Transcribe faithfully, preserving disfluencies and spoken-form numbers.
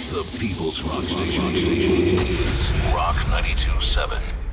The People's Rock Station is Rock ninety-two point seven.